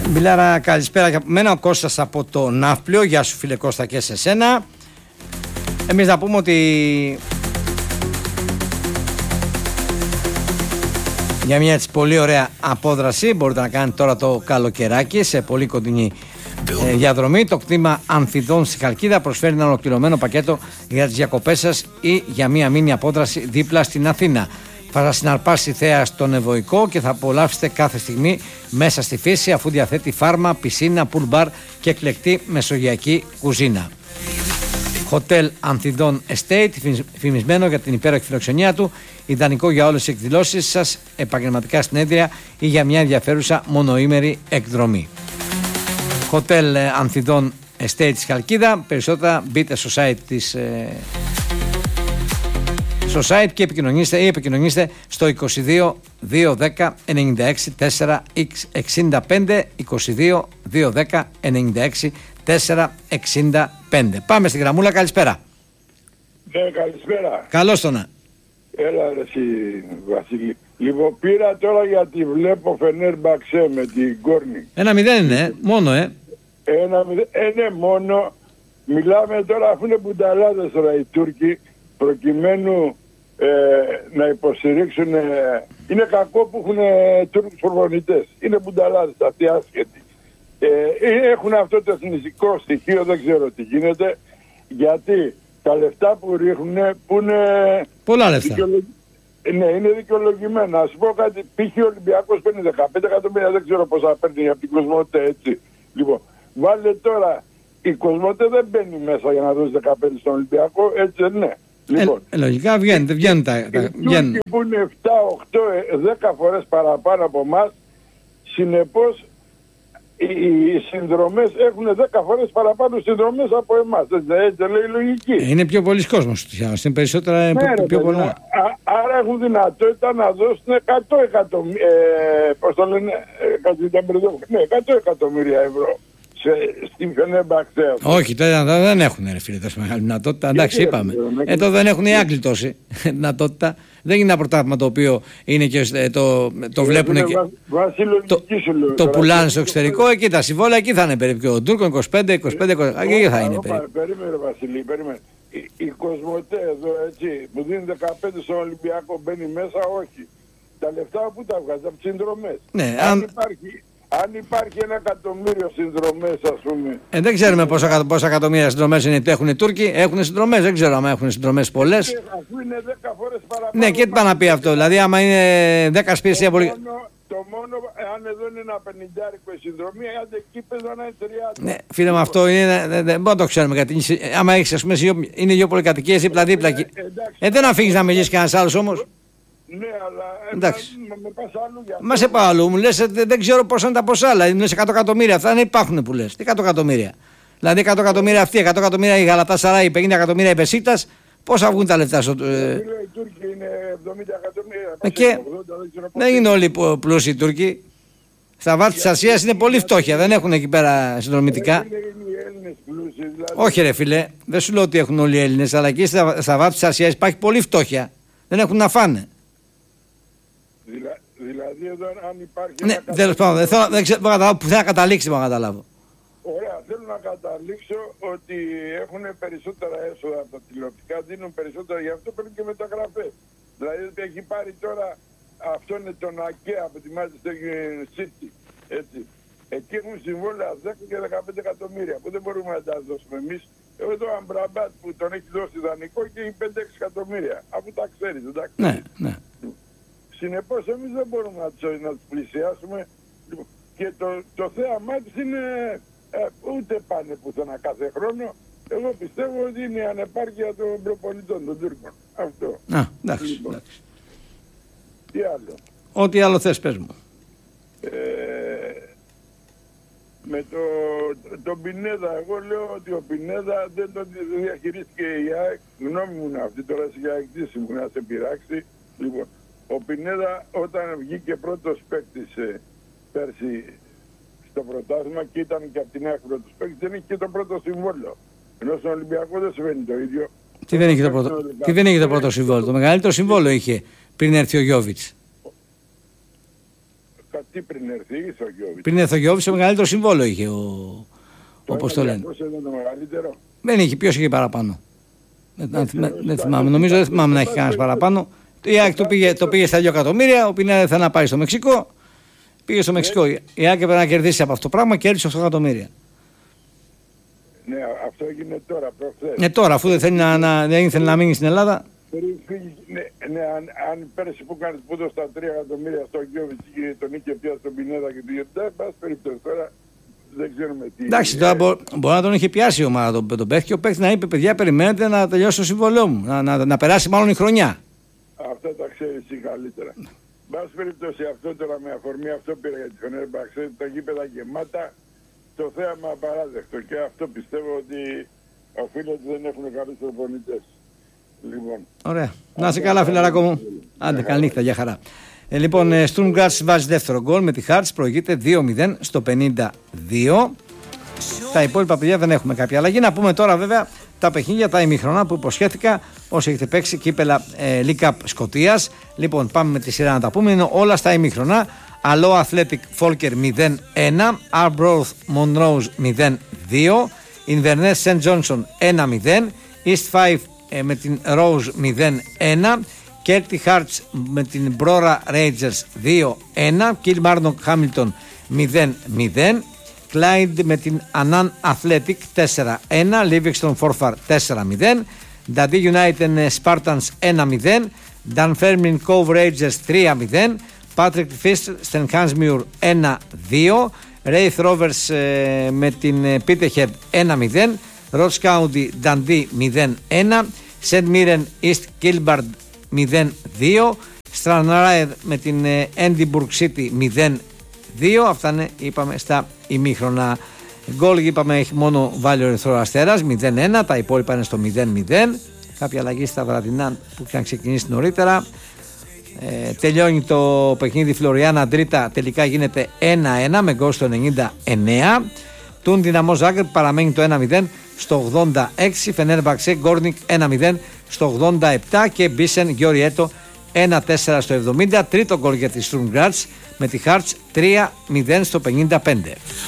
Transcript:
Μιλάρα, καλησπέρα και από μένα, ο Κώστας από το Ναύπλιο. Γεια σου φίλε Κώστα και σε σένα. Εμείς να πούμε ότι για μια έτσι πολύ ωραία απόδραση μπορείτε να κάνετε τώρα το καλοκαιράκι σε πολύ κοντινή διαδρομή. Το κτήμα Αμφιδών στη Χαλκίδα προσφέρει ένα ολοκληρωμένο πακέτο για τις διακοπές σας ή για μια μίνι απόδραση δίπλα στην Αθήνα. Θα σας συναρπάσει η θέα στον Ευωικό και θα απολαύσετε κάθε στιγμή μέσα στη φύση, αφού διαθέτει φάρμα, πισίνα, πουλ μπαρ και εκλεκτή μεσογειακή κουζίνα. Hotel Αμφιδών Estate, φημισμένο για την υπέροχη φιλοξενία του, ιδανικό για όλες τις εκδηλώσεις σας, επαγγελματικά συνέδρια ή για μια ενδιαφέρουσα μονοήμερη εκδρομή. Hotel Αμφιδών Estate της Χαλκίδα. Περισσότερα μπείτε στο site της και επικοινωνήστε στο 22 210 96 4 65, 22 210 96 465. Πάμε στην γραμμούλα, καλησπέρα. Ναι, καλησπέρα. Καλώς το να. Έλα ρε εσύ Βασίλη. Λοιπόν, πήρα τώρα γιατί βλέπω Φενέρμπαξε με την Κόρνη. 1-0 είναι, μόνο 1-0, ναι, μόνο. Μιλάμε τώρα, αφού είναι μπουνταλάδες τώρα οι Τούρκοι, προκειμένου να υποστηρίξουν. Είναι κακό που έχουν Τούρκους προπονητές. Είναι μπουνταλάδες αυτοί άσχετοι. Έχουν αυτό το εθνιστικό στοιχείο, δεν ξέρω τι γίνεται, γιατί τα λεφτά που ρίχνουν που είναι πολλά λεφτά. Ναι, είναι δικαιολογημένα. Να σου πω κάτι, π.χ. ο Ολυμπιακός παίρνει 15 εκατομμύρια, δεν ξέρω πόσα παίρνει από την Κοσμοτέ, έτσι. Λοιπόν, βάλε τώρα, η Κοσμοτέ δεν μπαίνει μέσα για να δώσει 15 στον Ολυμπιακό, έτσι δεν είναι. Λοιπόν, λογικά βγαίνουν τα. Οι Τούρκοι που είναι 7, 8, 10 φορές παραπάνω από εμάς, συνεπώς οι συνδρομές έχουν 10 φορές παραπάνω συνδρομές από εμάς. Έτσι λέει η λογική. Είναι πιο πολλοί κόσμος. Είναι περισσότερα, ναι, πιο πολλά. Άρα έχουν δυνατότητα να δώσουν 100 εκατομμύρια. Πώς το λένε, 100 εκατομμύρια ευρώ. Στην Φενέρμπαξε. Όχι, δεν έχουν ρε φίλε τόσο μεγάλη δυνατότητα. Εντάξει, είπαμε. Εδώ δεν έχουν οι Άγγλοι τόση δυνατότητα. Δεν είναι ένα πρωτάθλημα το οποίο είναι και το βλέπουν και το πουλάνε στο εξωτερικό. Εκεί τα συμβόλαια εκεί θα είναι περίπου. Ο Τούρκο 25, εκεί θα είναι περίπου. Περίμενε Βασίλη, περίμενε. Η Κοσμοτέ εδώ έτσι που δίνει 15 στον Ολυμπιακό μπαίνει μέσα, όχι. Τα λεφτά που τα βγάζει από τις συνδρομές. Ναι, αν υπάρχει 1 εκατομμύριο συνδρομές, ας πούμε. Δεν ξέρουμε πόσα εκατομμύρια συνδρομές έχουν οι Τούρκοι. Έχουν συνδρομές, δεν ξέρω αν έχουν συνδρομές πολλές. Αφού είναι 10 φορές παραπάνω. Ναι, και τι πάει να πει αυτό. Δηλαδή, άμα είναι 10 σπίτια πολύ. Το μόνο, αν εδώ είναι ένα 50 η συνδρομή, αν εκεί πες να είναι 30. Ναι, φίλε με αυτό είναι, δεν μπορούμε να το ξέρουμε. Γιατί άμα έχεις, ας πούμε, είναι δύο πολυκατοικίες δίπλα-δίπλα. Δεν αφήνεις να μιλήσει κανένας άλλος όμως. Ναι, αλλά με πας αλλού για Μα σε πάω αλλού, μου λες δεν ξέρω πόσα είναι τα ποσά. Δηλαδή μου λες 100 εκατομμύρια, αυτά δεν υπάρχουν που λες. Τι 100 εκατομμύρια. Δηλαδή 100 εκατομμύρια αυτή, 100 εκατομμύρια η Γαλατάσαράι, 50 εκατομμύρια η Μπεσίκτας, πόσα βγουν τα λεφτά στο. Οι Τούρκοι είναι 70 εκατομμύρια. Και δεν είναι όλοι πλούσιοι οι Τούρκοι. Στα βάθη της Ασίας είναι πολύ φτώχεια, δεν έχουν εκεί πέρα συνδρομητικά. Όχι ρε φίλε, δεν σου λέω ότι έχουν όλοι οι Έλληνες, αλλά εκεί στα βάθη της Ασίας υπάρχει πολύ φτώχεια. Δεν έχουν να φάνε. Δηλαδή εδώ αν υπάρχει... Ναι, τέλος πάντων, δεν ξέρω που θα καταλήξει να καταλάβω. Ωραία, θέλω να καταλήξω ότι έχουν περισσότερα έσοδα από τα τηλεοπτικά, δίνουν περισσότερα, γι' αυτό παίρνουν και μεταγραφές. Δηλαδή έχει πάρει τώρα, αυτό είναι τον ΑΚΕ από τη Manchester City, έτσι. Εκεί έχουν συμβόλαια 10 και 15 εκατομμύρια που δεν μπορούμε να τα δώσουμε εμείς. Εδώ ο Αμπραμπάτ που τον έχει δώσει δανεικό και έχει 5-6 εκατομμύρια, αφού τα ξέρεις, εντάξει. Ναι, ναι. Συνεπώς εμείς δεν μπορούμε να τους πλησιάσουμε και το θέαμά τους είναι ούτε πάνε πουθενά κάθε χρόνο. Εγώ πιστεύω ότι είναι η ανεπάρκεια των προπονητών των Τούρκων. Αυτό. Εντάξει, λοιπόν. εντάξει. Τι άλλο. Ό,τι άλλο θες πες μου. Με τον Πινέδα, εγώ λέω ότι ο Πινέδα δεν τον διαχειρίστηκε η ΑΕΚ. Γνώμη μου είναι αυτή, τώρα σε εκτίση μου να σε πειράξει. Λοιπόν, ο Πινέδα όταν βγήκε πρώτος παίκτης πέρσι στο πρωτάθλημα και ήταν και από την ΑΕΚ πρώτος παίκτης, δεν είχε και το πρώτο συμβόλαιο. Ενώ στον Ολυμπιακό δεν συμβαίνει το ίδιο. Τι δεν είχε το πρώτο συμβόλαιο. Το μεγαλύτερο συμβόλαιο είχε πριν έρθει ο Γιώβιτς. τι πριν έρθει, ήρθε ο Γιώβιτς. Πριν έρθει ο Γιώβιτς, ο μεγαλύτερο συμβόλαιο είχε όπως το λένε. Ήταν το μεγαλύτερο. Δεν είχε, ποιος είχε παραπάνω. Δεν θυμάμαι, νομίζω δεν θυμάμαι να έχει κανένας παραπάνω. Η ΑΕΚ το πήγε στα 2 εκατομμύρια, ο Πινέδα ήθελε να πάει στο Μεξικό. Πήγε στο Μεξικό. Η ΑΕΚ έπρεπε να κερδίσει από αυτό το πράγμα και κέρδισε 8 εκατομμύρια. Ναι, αυτό έγινε τώρα, προχθές. Τώρα, αφού δεν ήθελε να μείνει στην Ελλάδα. Ναι, αν πέρασε που κάνει που δώσει τα 3 εκατομμύρια στο Γιώβιτς και τον είχε πιάσει τον Πινέδα και του Γερντά, πας περιπτώσει τώρα δεν ξέρουμε τι. Εντάξει, τώρα μπορεί να τον είχε πιάσει η ομάδα τον παίχτη και ο παίχτης να είπε: παιδιά, περιμένετε να τελειώσει το συμβόλαιό μου. Να περάσει μάλλον η χρονιά. Αυτά τα ξέρει εσύ καλύτερα. Μπας περιπτώσει αυτό τώρα με αφορμή αυτό πήρα για τη Φενέρμπαξε, τα γήπεδα γεμάτα, το θέαμα απαράδεκτο και αυτό πιστεύω ότι οφείλεται ότι δεν έχουν καλούς προπονητές. Λοιπόν. Ωραία. Να είσαι καλά, φιλαράκο μου. Άντε, καλή νύχτα, για χαρά. Λοιπόν, Sturm Graz βάζει δεύτερο γκολ με τη Hearts, προηγείται 2-0 στο 52. Τα υπόλοιπα παιδιά δεν έχουμε κάποια αλλαγή. Να πούμε τώρα βέβαια τα παιχνίδια, τα ημιχρονά που υποσχέθηκα όσοι έχετε παίξει κύπελα League Cup Σκωτίας. Λοιπόν, πάμε με τη σειρά να τα πούμε. Είναι όλα στα ημιχρονά. Allo Athletic Folker 0-1, Arbroath Monrose 0-2, Inverness St. Johnson 1-0, East 5 με την Rose 0-1, Kelty Hearts με την Brora Rangers 2-1, Kilmarnock Hamilton 0-0, Clyde με την Annan Athletic 4-1, Livingston Forfar 4-0, Dundee United Spartans 1-0, Dunfermline Cove Rangers 3-0, Patrick Fist St. Hansmuir 1-2, Wraith Rovers με την Peterhead 1-0, Ross County Dundee 0-1, St. Mirren East Kilbride 0-2, Stranraer με την Edinburgh City 0-2. Αυτά είναι, είπαμε, στα ημίχρονα. Γκολ είπαμε έχει μόνο βάλει ο Ερυθρός Αστέρας 0-1, τα υπόλοιπα είναι στο 0-0. Κάποια αλλαγή στα βραδινά που είχαν ξεκινήσει νωρίτερα. Τελειώνει το παιχνίδι Φλωριάνα Τρίτα, τελικά γίνεται 1-1 με γκολ στο 99. Τουν Δυναμό Ζάγκρεπ παραμένει το 1-0 στο 86. Φενέρμπαξε Γκόρνικ 1-0 στο 87 και Μπίσεν Γιώριέτο 1-4 στο 70. Τρίτο γκολ για τη Sturm Graz με τη Hearts 3-0 στο 55.